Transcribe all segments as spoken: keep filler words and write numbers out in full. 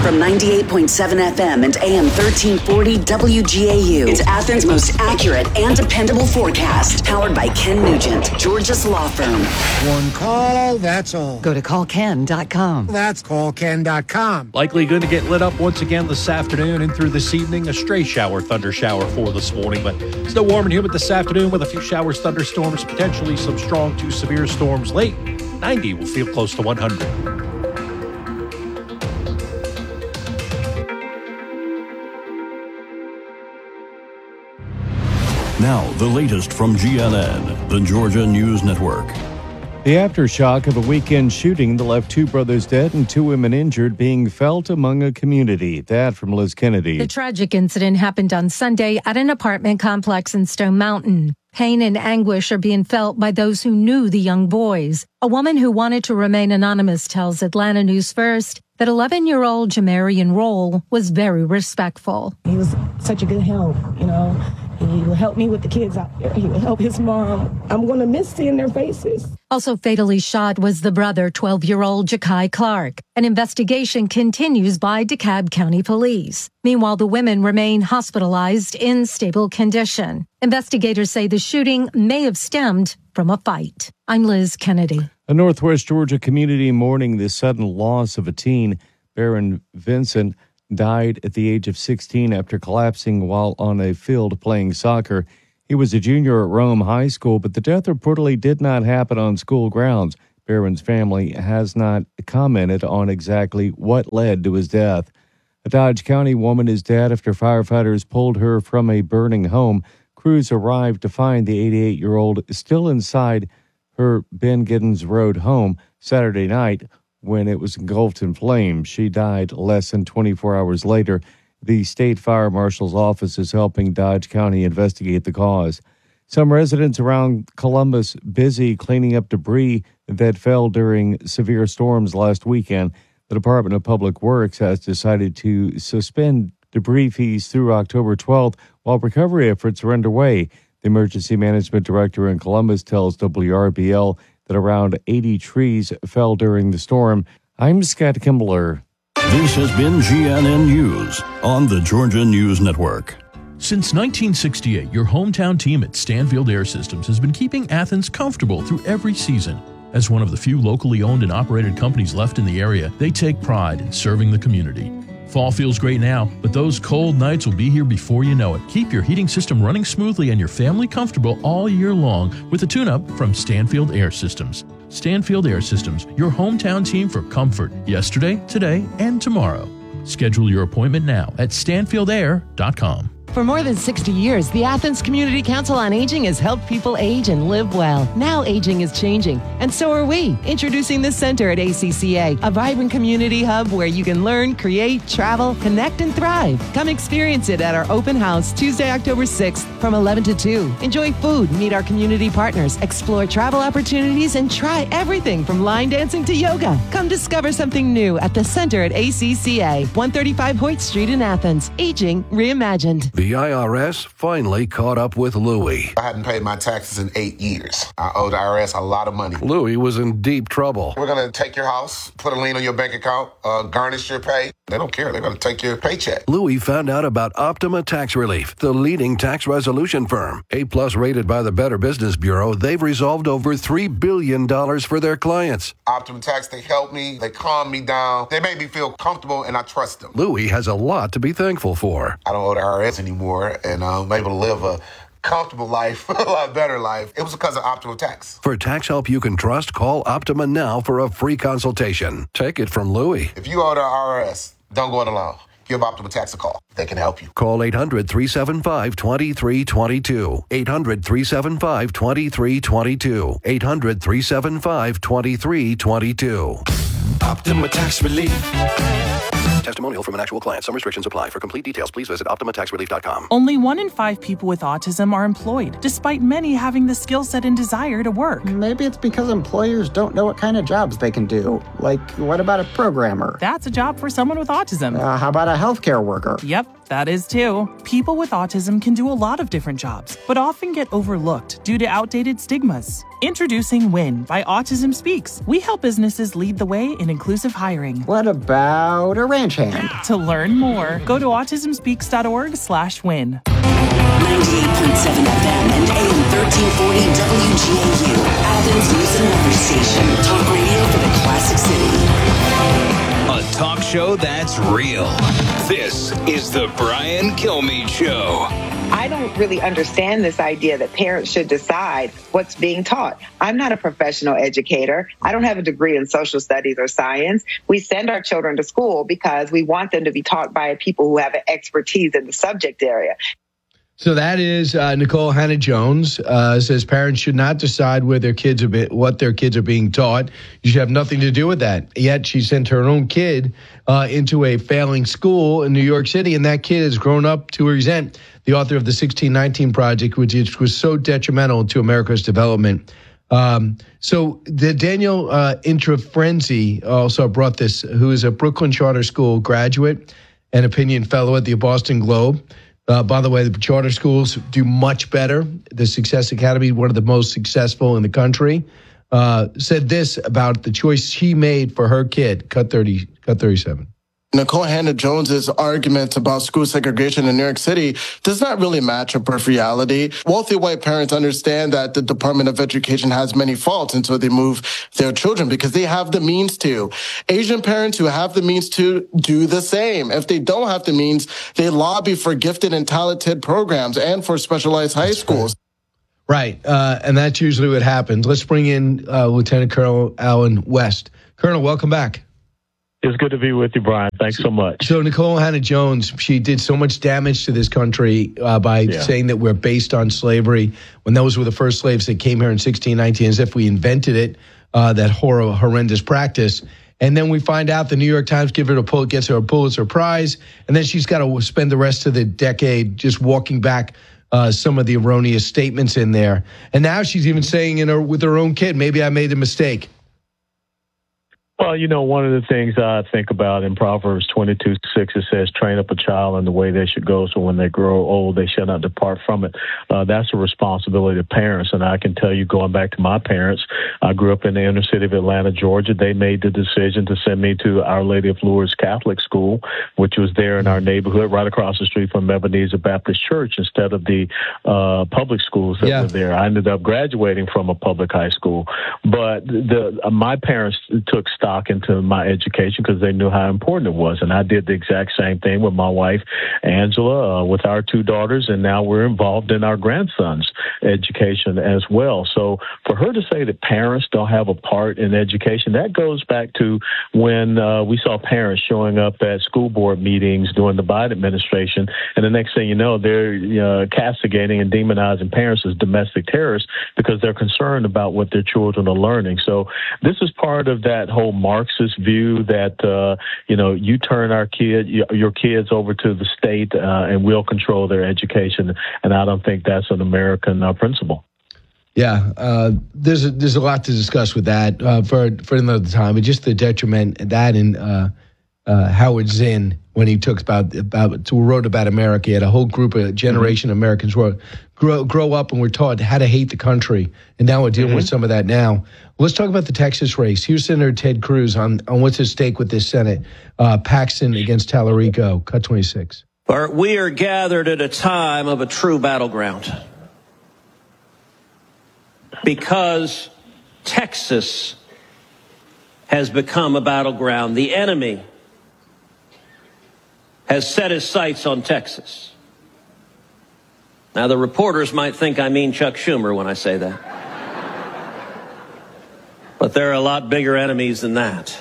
From ninety-eight point seven F M and A M thirteen forty W G A U. It's Athens' most accurate and dependable forecast. Powered by Ken Nugent, Georgia's law firm. One call, that's all. Go to call ken dot com. That's call ken dot com. Likely going to get lit up once again this afternoon and through this evening. A stray shower, thunder shower for this morning, but still warm and humid this afternoon with a few showers, thunderstorms, potentially some strong to severe storms late. ninety will feel close to one hundred. Now, the latest from G N N, the Georgia News Network. The aftershock of a weekend shooting that left two brothers dead and two women injured being felt among a community. That from Liz Kennedy. The tragic incident happened on Sunday at an apartment complex in Stone Mountain. Pain and anguish are being felt by those who knew the young boys. A woman who wanted to remain anonymous tells Atlanta News First that eleven-year-old Jamarian Roll was very respectful. He was such a good help, you know. He would help me with the kids out there. He would help his mom. I'm going to miss seeing their faces. Also fatally shot was the brother, twelve-year-old Ja'Kai Clark. An investigation continues by DeKalb County Police. Meanwhile, the women remain hospitalized in stable condition. Investigators say the shooting may have stemmed from a fight. I'm Liz Kennedy. A Northwest Georgia community mourning the sudden loss of a teen. Baron Vincent died at the age of sixteen after collapsing while on a field playing soccer. He was a junior at Rome High School, but the death reportedly did not happen on school grounds. Baron's family has not commented on exactly what led to his death. A Dodge County woman is dead after firefighters pulled her from a burning home. Crews arrived to find the eighty-eight-year-old still inside her Ben Giddens Road home Saturday night when it was engulfed in flames. She died less than twenty-four hours later. The state fire marshal's office is helping Dodge County investigate the cause. Some residents around Columbus busy cleaning up debris that fell during severe storms last weekend. The Department of Public Works has decided to suspend debris fees through October twelfth while recovery efforts are underway. The emergency management director in Columbus tells W R B L that around eighty trees fell during the storm. I'm Scott Kimbler. This has been G N N News on the Georgia News Network. Since nineteen sixty-eight, your hometown team at Stanfield Air Systems has been keeping Athens comfortable through every season. As one of the few locally owned and operated companies left in the area, they take pride in serving the community. Fall feels great now, but those cold nights will be here before you know it. Keep your heating system running smoothly and your family comfortable all year long with a tune-up from Stanfield Air Systems. Stanfield Air Systems, your hometown team for comfort yesterday, today, and tomorrow. Schedule your appointment now at stanfield air dot com. For more than sixty years, the Athens Community Council on Aging has helped people age and live well. Now aging is changing, and so are we. Introducing the Center at A C C A, a vibrant community hub where you can learn, create, travel, connect, and thrive. Come experience it at our open house Tuesday, October sixth from eleven to two. Enjoy food, meet our community partners, explore travel opportunities, and try everything from line dancing to yoga. Come discover something new at the Center at A C C A, one thirty-five Hoyt Street in Athens. Aging reimagined. The I R S finally caught up with Louie. I hadn't paid my taxes in eight years. I owe the I R S a lot of money. Louie was in deep trouble. We're going to take your house, put a lien on your bank account, uh, garnish your pay. They don't care. They're going to take your paycheck. Louie found out about Optima Tax Relief, the leading tax resolution firm. A-plus rated by the Better Business Bureau, they've resolved over three billion dollars for their clients. Optima Tax, they help me. They calm me down. They make me feel comfortable, and I trust them. Louie has a lot to be thankful for. I don't owe the I R S anymore, and I'm able to live a comfortable life, a lot better life. It was because of Optima Tax. For tax help you can trust, call Optima now for a free consultation. Take it from Louie. If you owe the I R S, don't go it alone. Give Optima Tax a call. They can help you. Call eight hundred, three seven five, two three two two. eight hundred, three seven five, two three two two. eight hundred, three seven five, two three two two. Optima Tax Relief. Testimonial from an actual client. Some restrictions apply. For complete details, please visit optima tax relief dot com. Only one in five people with autism are employed, despite many having the skill set and desire to work. Maybe it's because employers don't know what kind of jobs they can do. Like, what about a programmer? That's a job for someone with autism. Uh, how about a healthcare worker? Yep, that is too. People with autism can do a lot of different jobs, but often get overlooked due to outdated stigmas. Introducing WIN by Autism Speaks. We help businesses lead the way in inclusive hiring. What about a rancher? orange hand. To learn more, go to autism speaks dot org slash win. ninety-eight point seven F M and A M thirteen forty W G A U. Athens News and Weather Station. Talk radio for the Classic City. A talk show that's real. This is the Brian Kilmeade Show. I don't really understand this idea that parents should decide what's being taught. I'm not a professional educator. I don't have a degree in social studies or science. We send our children to school because we want them to be taught by people who have an expertise in the subject area. So that is uh, Nicole Hannah-Jones uh, says parents should not decide where their kids are be- what their kids are being taught. You should have nothing to do with that. Yet she sent her own kid uh, into a failing school in New York City, and that kid has grown up to resent the author of the sixteen nineteen Project, which was so detrimental to America's development. Um, so the Daniel uh, Intrafrenzi also brought this, who is a Brooklyn Charter School graduate and opinion fellow at the Boston Globe. Uh, by the way, the charter schools do much better. The Success Academy, one of the most successful in the country, uh, said this about the choice she made for her kid. Cut thirty, cut thirty-seven. Nicole Hannah-Jones's argument about school segregation in New York City does not really match up with reality. Wealthy white parents understand that the Department of Education has many faults, and so they move their children because they have the means to. Asian parents who have the means to do the same. If they don't have the means, they lobby for gifted and talented programs and for specialized high schools. Right, uh, and that's usually what happens. Let's bring in uh, Lieutenant Colonel Alan West. Colonel, welcome back. It's good to be with you, Brian. Thanks so much. So Nicole Hannah-Jones, she did so much damage to this country uh, by yeah. saying that we're based on slavery when those were the first slaves that came here in sixteen nineteen, as if we invented it, uh, that horror, horrendous practice. And then we find out the New York Times give her a pull, gets her a Pulitzer Prize, and then she's got to spend the rest of the decade just walking back uh, some of the erroneous statements in there. And now she's even saying in her with her own kid, maybe I made a mistake. Well, you know, one of the things I think about in Proverbs twenty-two six, it says, train up a child in the way they should go, so when they grow old, they shall not depart from it. Uh, that's a responsibility of parents. And I can tell you, going back to my parents, I grew up in the inner city of Atlanta, Georgia. They made the decision to send me to Our Lady of Lourdes Catholic School, which was there in our neighborhood, right across the street from Ebenezer Baptist Church, instead of the uh, public schools that yeah. were there. I ended up graduating from a public high school. But the uh, my parents took stock into my education because they knew how important it was. And I did the exact same thing with my wife, Angela, uh, with our two daughters, and now we're involved in our grandson's education as well. So for her to say that parents don't have a part in education, that goes back to when uh, we saw parents showing up at school board meetings during the Biden administration, and the next thing you know, they're uh, castigating and demonizing parents as domestic terrorists because they're concerned about what their children are learning. So this is part of that whole Marxist view that, uh, you know, you turn our kid, your kids over to the state uh, and we'll control their education. And I don't think that's an American uh, principle. Yeah, uh, there's a, there's a lot to discuss with that uh, for for another time. But just the detriment that in uh, uh, Howard Zinn, when he talks about about to wrote about America, he had a whole group, a generation mm-hmm. of Americans who are, grow grow up and were taught how to hate the country, and now we're dealing mm-hmm. with some of that now. Let's talk about the Texas race. Here's Senator Ted Cruz on, on what's at stake with this Senate. Uh, Paxton against Tallarico. Cut twenty-six. We are gathered at a time of a true battleground because Texas has become a battleground. The enemy has set his sights on Texas. Now, the reporters might think I mean Chuck Schumer when I say that. But there are a lot bigger enemies than that.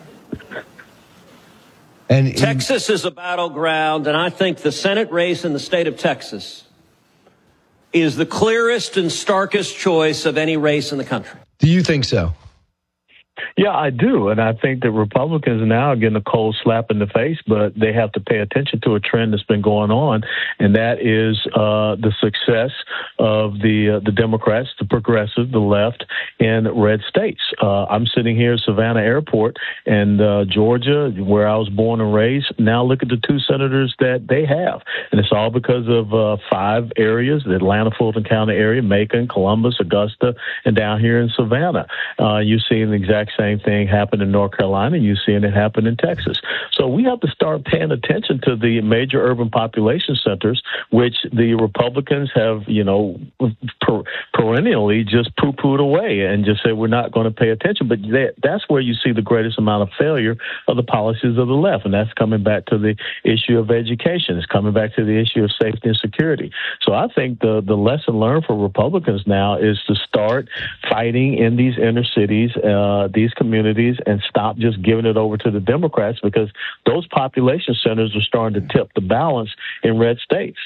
And Texas is a battleground, and I think the Senate race in the state of Texas is the clearest and starkest choice of any race in the country. Do you think so? Yeah, I do. And I think that Republicans now are getting a cold slap in the face, but they have to pay attention to a trend that's been going on, and that is uh, the success of the uh, the Democrats, the progressive, the left in red states. Uh, I'm sitting here at Savannah Airport in uh, Georgia, where I was born and raised. Now look at the two senators that they have. And it's all because of uh, five areas, the Atlanta, Fulton County area, Macon, Columbus, Augusta, and down here in Savannah. Uh, you're seeing the exact same thing happen in North Carolina. You're seeing it happen in Texas. So So we have to start paying attention to the major urban population centers, which the Republicans have, you know, per, perennially just poo-pooed away and just said we're not going to pay attention. But that, that's where you see the greatest amount of failure of the policies of the left, and that's coming back to the issue of education. It's coming back to the issue of safety and security. So I think the, the lesson learned for Republicans now is to start fighting in these inner cities, uh, these communities, and stop just giving it over to the Democrats, because those population centers are starting to tip the balance in red states.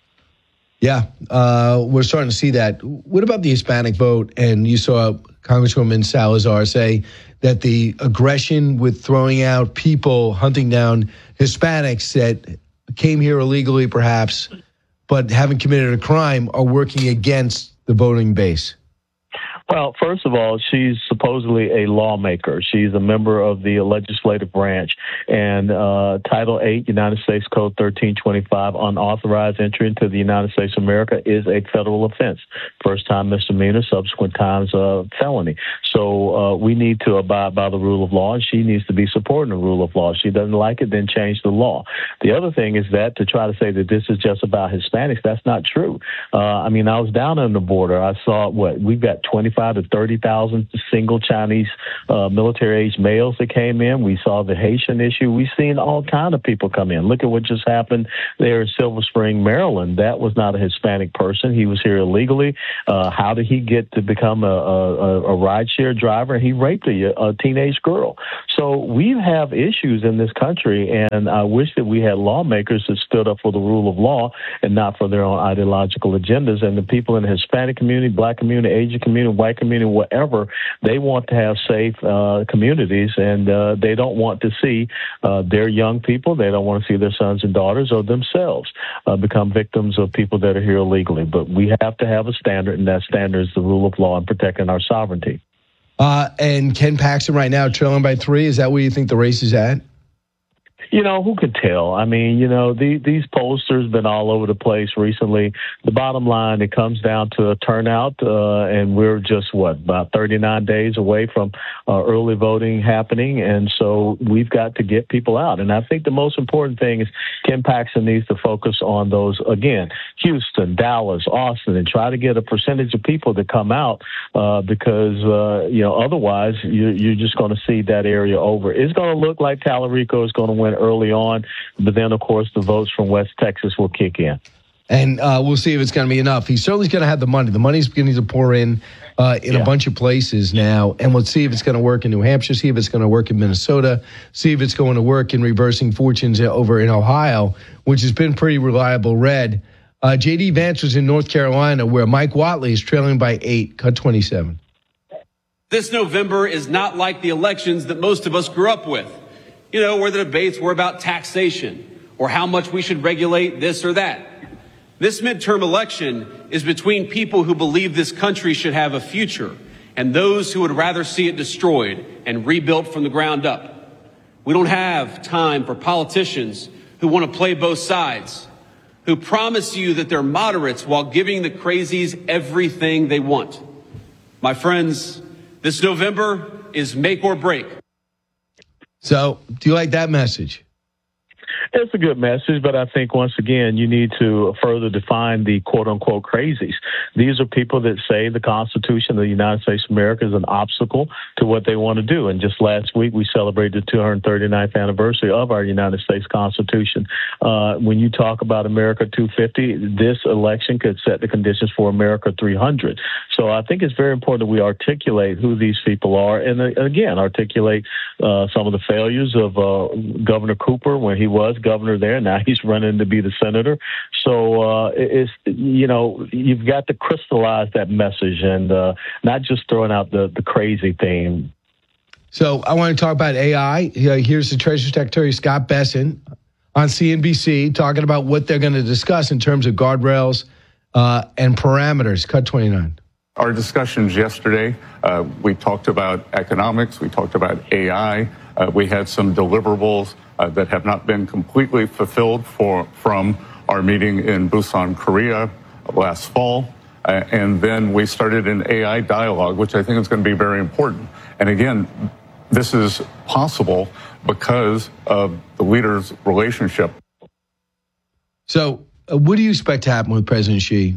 Yeah, uh, we're starting to see that. What about the Hispanic vote? And you saw Congresswoman Salazar say that the aggression with throwing out people, hunting down Hispanics that came here illegally perhaps, but haven't committed a crime, are working against the voting base. Well, first of all, she's supposedly a lawmaker. She's a member of the legislative branch. And uh, Title eight, United States Code thirteen twenty-five, unauthorized entry into the United States of America is a federal offense. First time misdemeanor, subsequent times uh, felony. So uh, we need to abide by the rule of law, and she needs to be supporting the rule of law. If she doesn't like it, then change the law. The other thing is that to try to say that this is just about Hispanics, that's not true. Uh, I mean, I was down on the border. I saw what we've got twenty-five to thirty thousand single Chinese uh, military-age males that came in. We saw the Haitian issue. We've seen all kind of people come in. Look at what just happened there in Silver Spring, Maryland. That was not a Hispanic person. He was here illegally. Uh, how did he get to become a, a, a rideshare driver? He raped a, a teenage girl. So we have issues in this country, and I wish that we had lawmakers that stood up for the rule of law and not for their own ideological agendas. And the people in the Hispanic community, Black community, Asian community, white community, whatever, they want to have safe uh, communities, and uh, they don't want to see uh, their young people, they don't want to see their sons and daughters or themselves uh, become victims of people that are here illegally. But we have to have a standard, and that standard is the rule of law and protecting our sovereignty. Uh, and Ken Paxton right now trailing by three. Is that where you think the race is at? You know, who could tell? I mean, you know, the, these pollsters been all over the place recently. The bottom line, it comes down to a turnout, uh, and we're just, what, about thirty-nine days away from uh, early voting happening, and so we've got to get people out. And I think the most important thing is Ken Paxton needs to focus on those, again, Houston, Dallas, Austin, and try to get a percentage of people to come out uh, because, uh, you know, otherwise you, you're just going to see that area over. It's going to look like Tallarico is going to win early on, but then, of course, the votes from West Texas will kick in. And uh, we'll see if it's going to be enough. He's certainly going to have the money. The money's beginning to pour in uh, in yeah. a bunch of places now, and we'll see if it's going to work in New Hampshire, see if it's going to work in Minnesota, see if it's going to work in reversing fortunes over in Ohio, which has been pretty reliable red. Uh, J D. Vance was in North Carolina, where Mike Whatley is trailing by eight, cut twenty-seven. This November is not like the elections that most of us grew up with. You know, where the debates were about taxation or how much we should regulate this or that. This midterm election is between people who believe this country should have a future and those who would rather see it destroyed and rebuilt from the ground up. We don't have time for politicians who want to play both sides, who promise you that they're moderates while giving the crazies everything they want. My friends, this November is make or break. So, do you like that message? It's a good message, but I think, once again, you need to further define the quote-unquote crazies. These are people that say the Constitution of the United States of America is an obstacle to what they want to do. And just last week, we celebrated the two hundred thirty-ninth anniversary of our United States Constitution. Uh, when you talk about America two fifty, this election could set the conditions for America three hundred. So I think it's very important that we articulate who these people are, and uh, again, articulate uh, some of the failures of uh, Governor Cooper when he was governor there. Now he's running to be the senator. So uh, it's, you know, you've got to crystallize that message and uh, not just throwing out the, the crazy thing. So I want to talk about A I. Here's the Treasury Secretary, Scott Bessent, on C N B C talking about what they're going to discuss in terms of guardrails uh, and parameters. Cut twenty-nine. Our discussions yesterday, uh, we talked about economics, we talked about A I, uh, we had some deliverables uh, that have not been completely fulfilled for from our meeting in Busan, Korea last fall. Uh, and then we started an A I dialogue, which I think is going to be very important. And again, this is possible because of the leaders' relationship. So, uh, what do you expect to happen with President Xi?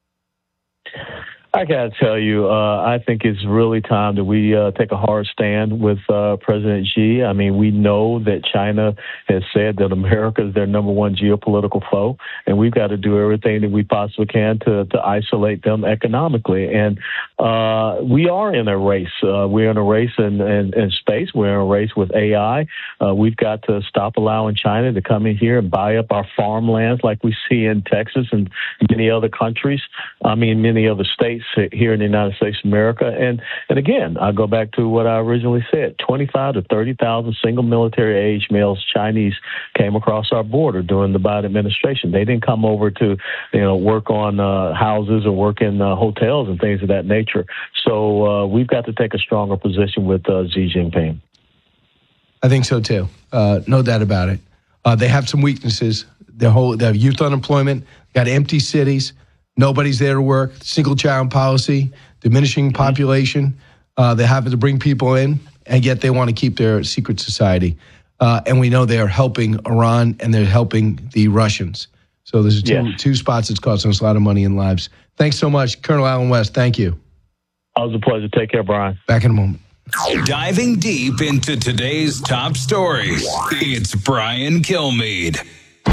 I got to tell you, uh, I think it's really time that we uh, take a hard stand with uh, President Xi. I mean, we know that China has said that America is their number one geopolitical foe, and we've got to do everything that we possibly can to, to isolate them economically. And uh, we are in a race. Uh, we're in a race in, in, in space. We're in a race with A I. Uh, we've got to stop allowing China to come in here and buy up our farmlands like we see in Texas and many other countries. I mean, many other states here in the United States of America. And and again, I go back to what I originally said, twenty-five to thirty thousand single military age males, Chinese, came across our border during the Biden administration. They didn't come over to, you know, work on uh, houses or work in uh, hotels and things of that nature. So uh, we've got to take a stronger position with uh, Xi Jinping. I think so, too. Uh, no doubt about it. Uh, they have some weaknesses. Their whole, their youth unemployment, got empty cities. Nobody's there to work, single child policy, diminishing population. Uh, they have to bring people in, and yet they want to keep their secret society. Uh, and we know they are helping Iran and they're helping the Russians. So there's two, yes. two spots that's costing us a lot of money and lives. Thanks so much, Colonel Allen West. Thank you. Always a pleasure. Take care, Brian. Back in a moment. Diving deep into today's top stories, it's Brian Kilmeade.